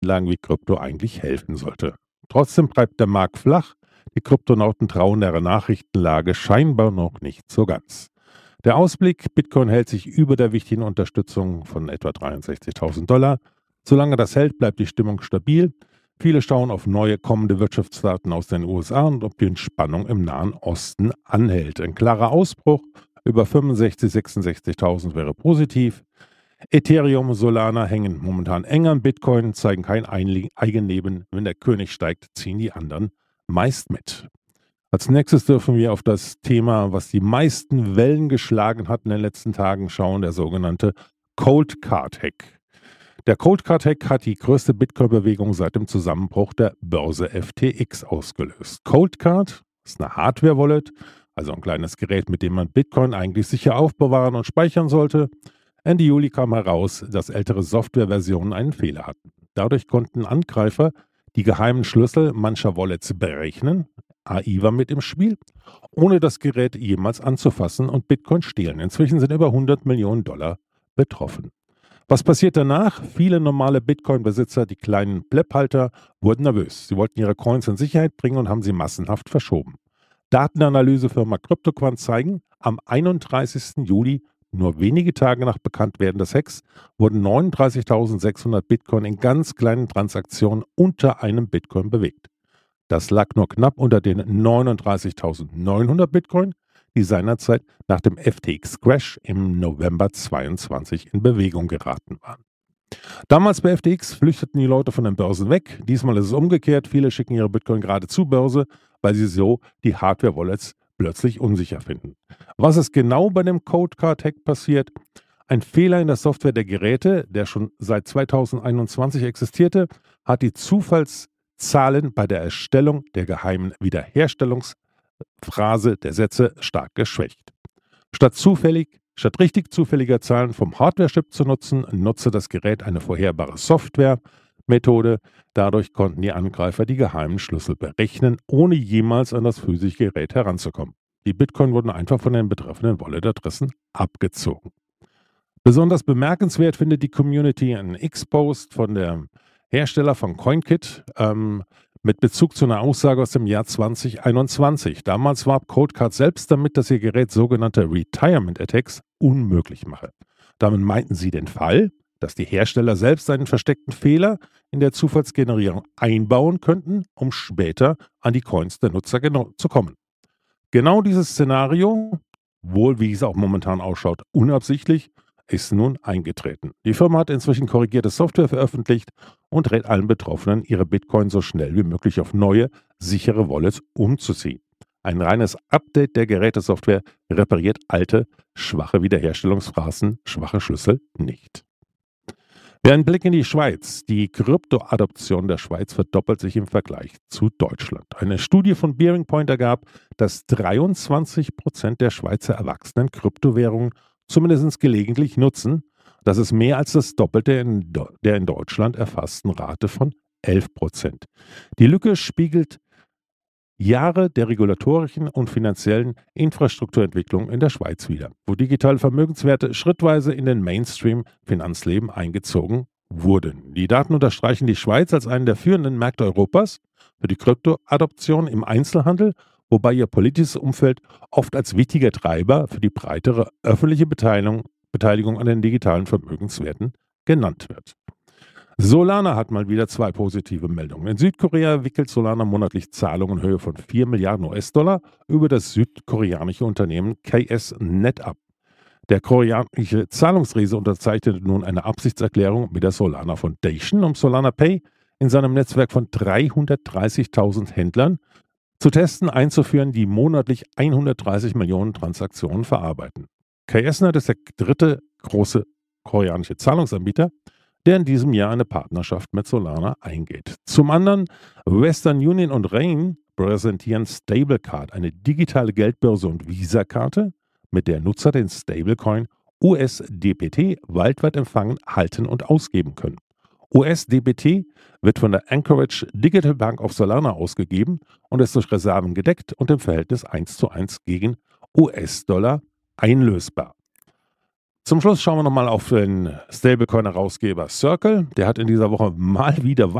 Geldanlagen wie Krypto eigentlich helfen sollte. Trotzdem bleibt der Markt flach. Die Kryptonauten trauen der Nachrichtenlage scheinbar noch nicht so ganz. Der Ausblick: Bitcoin hält sich über der wichtigen Unterstützung von etwa 63.000 Dollar. Solange das hält, bleibt die Stimmung stabil. Viele schauen auf neue kommende Wirtschaftsdaten aus den USA und ob die Entspannung im Nahen Osten anhält. Ein klarer Ausbruch über 65.000, 66.000 wäre positiv. Ethereum, Solana hängen momentan eng an Bitcoin, zeigen kein Eigenleben. Wenn der König steigt, ziehen die anderen meist mit. Als nächstes dürfen wir auf das Thema, was die meisten Wellen geschlagen hat in den letzten Tagen, schauen, der sogenannte Cold Card Hack. Der Cold Card Hack hat die größte Bitcoin-Bewegung seit dem Zusammenbruch der Börse FTX ausgelöst. Cold Card ist eine Hardware-Wallet, also ein kleines Gerät, mit dem man Bitcoin eigentlich sicher aufbewahren und speichern sollte. Ende Juli kam heraus, dass ältere Softwareversionen einen Fehler hatten. Dadurch konnten Angreifer die geheimen Schlüssel mancher Wallets berechnen, AI war mit im Spiel, ohne das Gerät jemals anzufassen und Bitcoin stehlen. Inzwischen sind über 100 Millionen Dollar betroffen. Was passiert danach? Viele normale Bitcoin-Besitzer, die kleinen Blepphalter, wurden nervös. Sie wollten ihre Coins in Sicherheit bringen und haben sie massenhaft verschoben. Datenanalysefirma CryptoQuant zeigen, am 31. Juli, nur wenige Tage nach Bekanntwerden des Hacks, wurden 39.600 Bitcoin in ganz kleinen Transaktionen unter einem Bitcoin bewegt. Das lag nur knapp unter den 39.900 Bitcoin, die seinerzeit nach dem FTX-Crash im November 22 in Bewegung geraten waren. Damals bei FTX flüchteten die Leute von den Börsen weg. Diesmal ist es umgekehrt. Viele schicken ihre Bitcoin gerade zur Börse, weil sie so die Hardware-Wallets plötzlich unsicher finden. Was ist genau bei dem Cold Card Hack passiert? Ein Fehler in der Software der Geräte, der schon seit 2021 existierte, hat die Zufallszahlen bei der Erstellung der geheimen Wiederherstellungsphrase der Sätze stark geschwächt. Statt richtig zufälliger Zahlen vom Hardware-Chip zu nutzen, nutzte das Gerät eine vorherbare Software-Methode. Dadurch konnten die Angreifer die geheimen Schlüssel berechnen, ohne jemals an das physische Gerät heranzukommen. Die Bitcoin wurden einfach von den betreffenden Wallet-Adressen abgezogen. Besonders bemerkenswert findet die Community einen X-Post von der Hersteller von CoinKit mit Bezug zu einer Aussage aus dem Jahr 2021. Damals warb Coldcard selbst damit, dass ihr Gerät sogenannte Retirement Attacks unmöglich mache. Damit meinten sie den Fall, dass die Hersteller selbst einen versteckten Fehler in der Zufallsgenerierung einbauen könnten, um später an die Coins der Nutzer zu kommen. Genau dieses Szenario, wohl wie es auch momentan ausschaut, unabsichtlich, ist nun eingetreten. Die Firma hat inzwischen korrigierte Software veröffentlicht und rät allen Betroffenen, ihre Bitcoin so schnell wie möglich auf neue, sichere Wallets umzuziehen. Ein reines Update der Gerätesoftware repariert alte, schwache Wiederherstellungsphrasen, schwache Schlüssel nicht. Wir einen Blick in die Schweiz. Die Kryptoadoption der Schweiz verdoppelt sich im Vergleich zu Deutschland. Eine Studie von Bearing Point ergab, dass 23% der Schweizer Erwachsenen Kryptowährungen zumindest gelegentlich nutzen. Das ist mehr als das Doppelte der in Deutschland erfassten Rate von 11%. Die Lücke spiegelt Jahre der regulatorischen und finanziellen Infrastrukturentwicklung in der Schweiz wider, wo digitale Vermögenswerte schrittweise in den Mainstream-Finanzleben eingezogen wurden. Die Daten unterstreichen die Schweiz als einen der führenden Märkte Europas für die Kryptoadoption im Einzelhandel, wobei ihr politisches Umfeld oft als wichtiger Treiber für die breitere öffentliche Beteiligung an den digitalen Vermögenswerten genannt wird. Solana hat mal wieder zwei positive Meldungen. In Südkorea wickelt Solana monatlich Zahlungen in Höhe von 4 Milliarden US-Dollar über das südkoreanische Unternehmen KSNet ab. Der koreanische Zahlungsriese unterzeichnete nun eine Absichtserklärung mit der Solana Foundation, um Solana Pay in seinem Netzwerk von 330.000 Händlern zu testen, einzuführen, die monatlich 130 Millionen Transaktionen verarbeiten. KSNet ist der dritte große koreanische Zahlungsanbieter, der in diesem Jahr eine Partnerschaft mit Solana eingeht. Zum anderen, Western Union und Rain präsentieren Stablecard, eine digitale Geldbörse und Visa-Karte, mit der Nutzer den Stablecoin USDPT weltweit empfangen, halten und ausgeben können. USDPT wird von der Anchorage Digital Bank of Solana ausgegeben und ist durch Reserven gedeckt und im Verhältnis 1:1 gegen US-Dollar einlösbar. Zum Schluss schauen wir nochmal auf den Stablecoin-Herausgeber Circle. Der hat in dieser Woche mal wieder